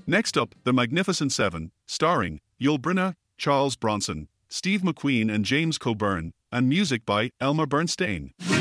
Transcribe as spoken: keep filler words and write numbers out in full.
Next up, The Magnificent Seven, starring Yul Brynner, Charles Bronson, Steve McQueen and James Coburn, and music by Elmer Bernstein.